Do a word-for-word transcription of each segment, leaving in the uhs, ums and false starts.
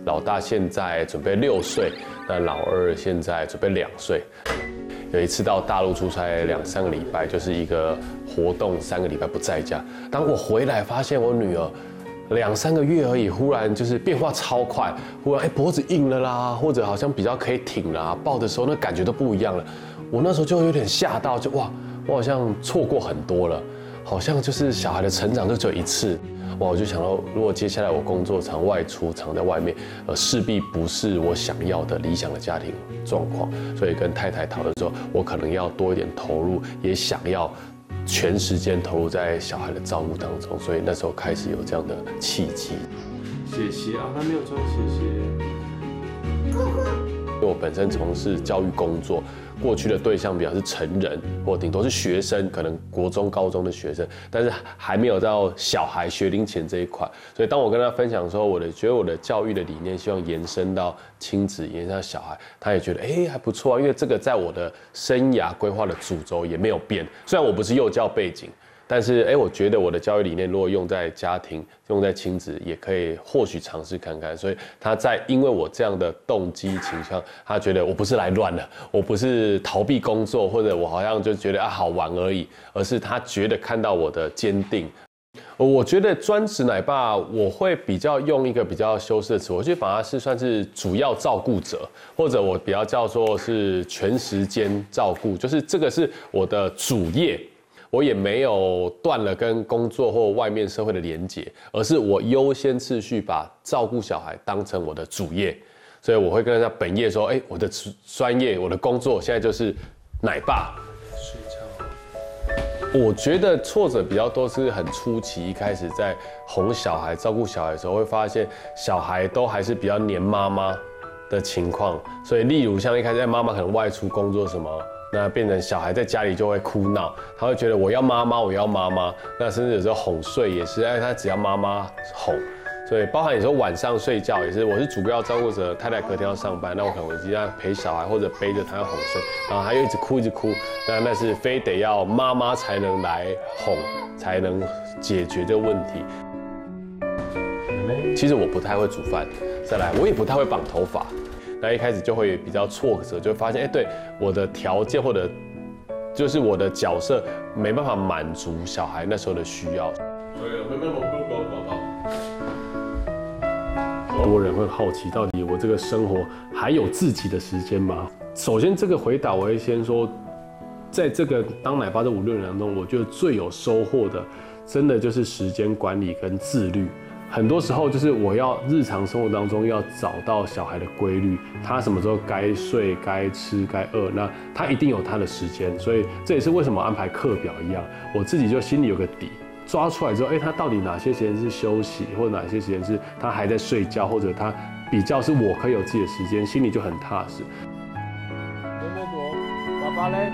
老大现在准备六岁，那老二现在准备两岁。有一次到大陆出差两三个礼拜，就是一个活动，三个礼拜不在家。当我回来发现我女儿两三个月而已，忽然就是变化超快，忽然哎脖子硬了啦，或者好像比较可以挺啦，抱的时候那感觉都不一样了。我那时候就有点吓到，就哇，我好像错过很多了，好像就是小孩的成长就只有一次。哇，我就想到，如果接下来我工作常外出，常在外面，呃，势必不是我想要的理想的家庭状况，所以跟太太讨论之后，我可能要多一点投入，也想要全时间投入在小孩的照顾当中，所以那时候开始有这样的契机。 谢谢啊，他没有说谢谢。 因为我本身从事教育工作，过去的对象比较是成人，或顶多是学生，可能国中、高中的学生，但是还没有到小孩学龄前这一块。所以当我跟他分享说，我的觉得我的教育的理念，希望延伸到亲子，延伸到小孩，他也觉得哎、欸、还不错啊，因为这个在我的生涯规划的主轴也没有变。虽然我不是幼教背景。但是，哎，我觉得我的教育理念如果用在家庭、用在亲子，也可以或许尝试看看。所以他在因为我这样的动机倾向，他觉得我不是来乱的，我不是逃避工作，或者我好像就觉得啊好玩而已，而是他觉得看到我的坚定。我觉得专职奶爸，我会比较用一个比较修饰的词，我觉得反而是算是主要照顾者，或者我比较叫做是全时间照顾，就是这个是我的主业。我也没有断了跟工作或外面社会的连结，而是我优先次序把照顾小孩当成我的主业，所以我会跟人家本业说，哎，我的专业，我的工作现在就是奶爸。 睡觉。 我觉得挫折比较多是很初期，一开始在哄小孩、照顾小孩的时候，会发现小孩都还是比较黏妈妈的情况，所以例如像一开始妈妈可能外出工作什么。那变成小孩在家里就会哭闹，他会觉得我要妈妈，我要妈妈。那甚至有时候哄睡也是，哎，他只要妈妈哄。所以包含有时候晚上睡觉也是，我是主要照顾者，太太隔天要上班，那我可能我今天陪小孩或者背着他要哄睡，然后他又一直哭一直哭，那那是非得要妈妈才能来哄，才能解决这个问题。其实我不太会煮饭，再来我也不太会绑头发。那一开始就会比较挫折，就会发现，哎，对我的条件或者就是我的角色没办法满足小孩那时候的需要。很多人会好奇，到底我这个生活还有自己的时间吗？首先，这个回答我会先说，在这个当奶爸这五六年当中，我觉得最有收获的，真的就是时间管理跟自律。很多时候就是我要日常生活当中要找到小孩的规律，他什么时候该睡、该吃、该饿，那他一定有他的时间，所以这也是为什么安排课表一样，我自己就心里有个底，抓出来之后，哎，他到底哪些时间是休息，或者哪些时间是他还在睡觉，或者他比较是我可以有自己的时间，心里就很踏实。爸爸嘞？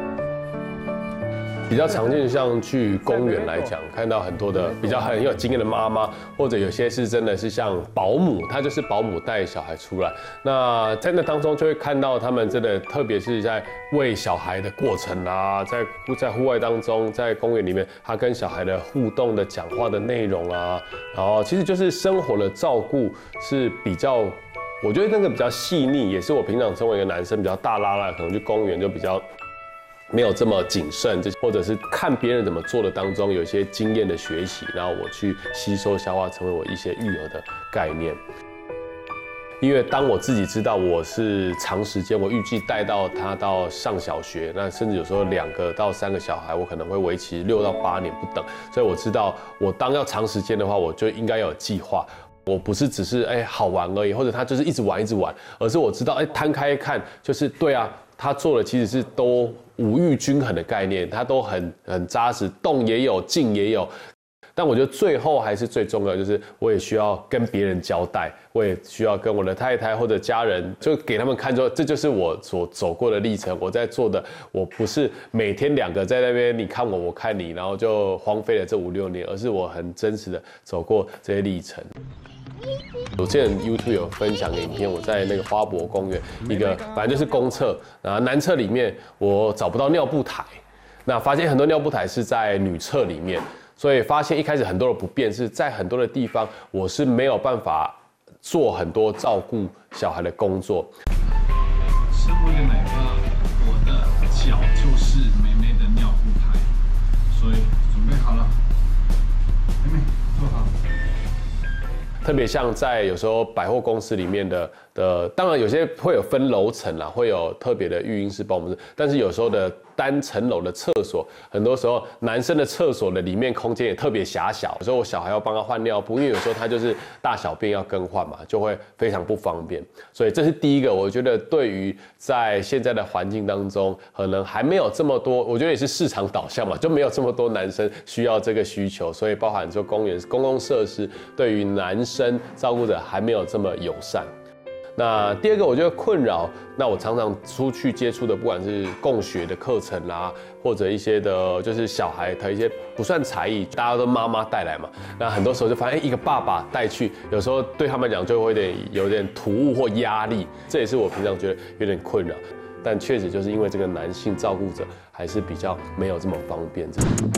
比较常见，像去公园来讲，看到很多的比较很有经验的妈妈，或者有些是真的是像保姆，她就是保姆带小孩出来。那在那当中就会看到他们真的，特别是在喂小孩的过程啊，在在户外当中，在公园里面，他跟小孩的互动的讲话的内容啊，然后其实就是生活的照顾是比较。我觉得那个比较细腻，也是我平常身为一个男生比较大拉拉，可能去公园就比较。没有这么谨慎，或者是看别人怎么做的当中有一些经验的学习，然后我去吸收消化，成为我一些育儿的概念。因为当我自己知道我是长时间，我预计带到他到上小学，那甚至有时候两个到三个小孩，我可能会为期六到八年不等，所以我知道我当要长时间的话，我就应该有计划。我不是只是哎好玩而已，或者他就是一直玩一直玩，而是我知道哎摊开一看，就是对啊，他做的其实是都五育均衡的概念，他都很很扎实，动也有，静也有。但我觉得最后还是最重要，就是我也需要跟别人交代，我也需要跟我的太太或者家人，就给他们看说，这就是我所走过的历程，我在做的，我不是每天两个在那边你看我我看你，然后就荒废了这五六年，而是我很真实的走过这些历程。我之前 YouTube 有分享个影片，我在那个花博公园一个反正就是公厕，然后男厕里面我找不到尿布台，那发现很多尿布台是在女厕里面，所以发现一开始很多的不便是在很多的地方我是没有办法做很多照顾小孩的工作。 身为一个奶爸，我的脚就是妹妹的尿布台，所以准备好了，妹妹坐好。 特别像在有时候百货公司里面的的，当然有些会有分楼层啦，会有特别的育婴室、保姆室，但是有时候的单层楼的厕所，很多时候男生的厕所的里面空间也特别狭小，有时候我小孩要帮他换尿布，因为有时候他就是大小便要更换嘛，就会非常不方便。所以这是第一个，我觉得对于在现在的环境当中，可能还没有这么多，我觉得也是市场导向嘛，就没有这么多男生需要这个需求，所以包含说公园、公共设施对于男生照顾者还没有这么友善。那第二个，我觉得困扰，那我常常出去接触的，不管是共学的课程啦，或者一些的，就是小孩的一些不算才艺，大家都妈妈带来嘛，那很多时候就发现，哎，一个爸爸带去，有时候对他们讲就会有点有点突兀或压力，这也是我平常觉得有点困扰。但确实就是因为这个男性照顾者还是比较没有这么方便。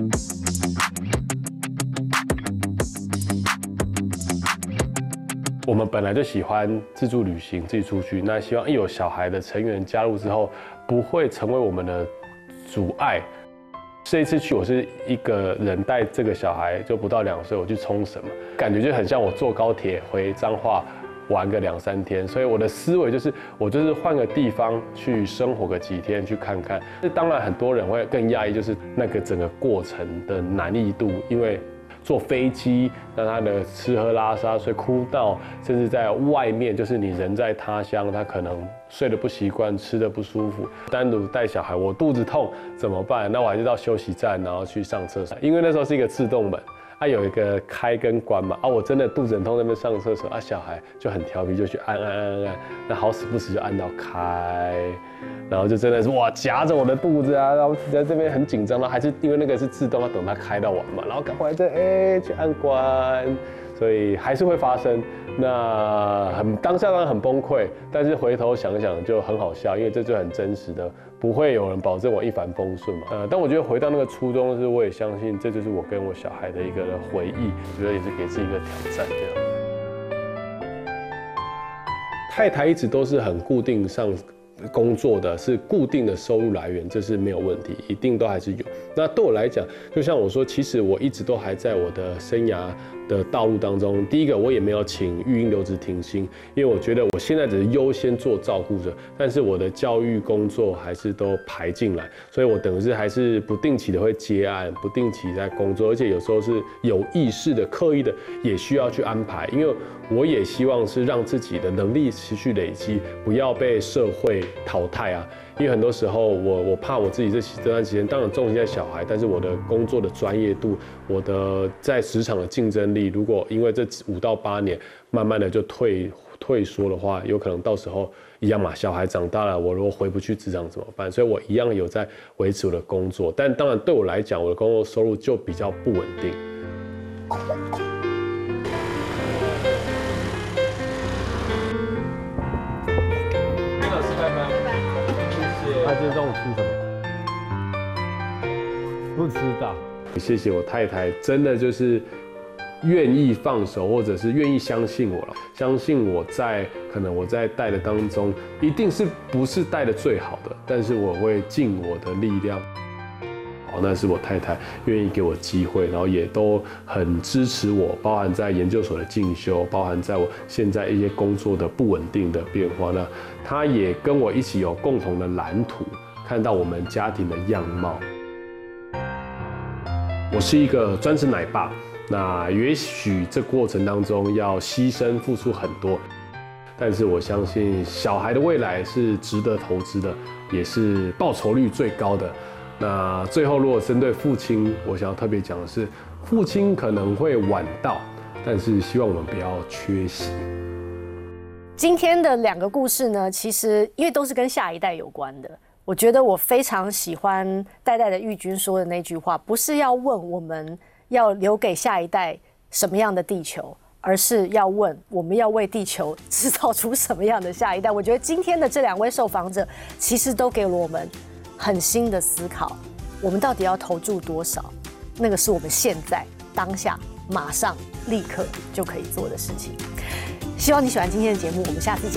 我们本来就喜欢自助旅行，自己出去。那希望一有小孩的成员加入之后，不会成为我们的阻碍。这一次去，我是一个人带这个小孩，就不到两岁，我去冲绳嘛，感觉就很像我坐高铁回彰化玩个两三天。所以我的思维就是，我就是换个地方去生活个几天，去看看。这当然很多人会更讶异，就是那个整个过程的难易度，因为坐飞机，那他的吃喝拉撒睡、哭闹，甚至在外面，就是你人在他乡，他可能睡得不习惯，吃得不舒服，单独带小孩，我肚子痛怎么办？那我还是到休息站，然后去上厕所，因为那时候是一个自动门。啊，有一个开跟关嘛，啊，我真的肚子很痛，在那边上厕所，啊，小孩就很调皮，就去按按按按按，那好死不死就按到开，然后就真的是哇夹着我的肚子啊，然后在这边很紧张，然后还是因为那个是自动，要等它开到完嘛，然后赶快再哎去按关，所以还是会发生。那很当下当然很崩溃，但是回头想想就很好笑，因为这就很真实的，不会有人保证我一帆风顺嘛。呃，但我觉得回到那个初衷是，我也相信这就是我跟我小孩的一个回忆，我觉得也是给自己一个挑战这样。太太一直都是很固定上工作的，是固定的收入来源，这是没有问题，一定都还是有。那对我来讲，就像我说，其实我一直都还在我的生涯的道路当中。第一个，我也没有请育婴留职停薪，因为我觉得我现在只是优先做照顾者，但是我的教育工作还是都排进来，所以我等于是还是不定期的会接案，不定期在工作，而且有时候是有意识的、刻意的也需要去安排，因为我也希望是让自己的能力持续累积，不要被社会淘汰啊。因为很多时候我我怕我自己这这段时间当然重心在小孩，但是我的工作的专业度，我的在职场的竞争力，如果因为这五到八年慢慢的就退退缩的话，有可能到时候一样嘛，小孩长大了，我如果回不去职场怎么办？所以我一样有在维持我的工作，但当然对我来讲，我的工作收入就比较不稳定。他今天中午吃什么？不知道。谢谢我太太，真的就是愿意放手，或者是愿意相信我了。相信我在可能我在带的当中，一定是不是带的最好的，但是我会尽我的力量。好，那是我太太愿意给我机会，然后也都很支持我，包含在研究所的进修，包含在我现在一些工作的不稳定的变化呢。他也跟我一起有共同的蓝图，看到我们家庭的样貌。我是一个专职奶爸，那也许这过程当中要牺牲付出很多，但是我相信小孩的未来是值得投资的，也是报酬率最高的。那最后，如果针对父亲，我想要特别讲的是，父亲可能会晚到，但是希望我们不要缺席。 今天的两个故事呢，其实因为都是跟下一代有关的，我觉得我非常喜欢代代的玉君说的那句话，不是要问我们要留给下一代什么样的地球，而是要问我们要为地球制造出什么样的下一代。我觉得今天的这两位受访者，其实都给了我们很新的思考，我们到底要投注多少？那个是我们现在当下马上立刻就可以做的事情。 希望你喜欢今天的节目，我们下次见。